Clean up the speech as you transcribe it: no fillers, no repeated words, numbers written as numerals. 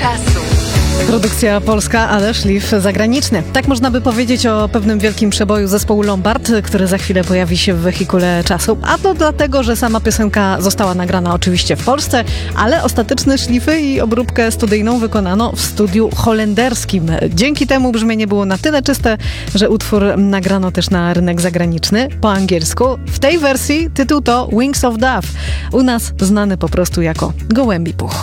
czasu. Produkcja polska, ale szlif zagraniczny. Tak można by powiedzieć o pewnym wielkim przeboju zespołu Lombard, który za chwilę pojawi się w wehikule czasu. A to dlatego, że sama piosenka została nagrana oczywiście w Polsce, ale ostateczne szlify i obróbkę studyjną wykonano w studiu holenderskim. Dzięki temu brzmienie było na tyle czyste, że utwór nagrano też na rynek zagraniczny po angielsku. W tej wersji tytuł to Wings of Dove. U nas znany po prostu jako Gołębi Puch.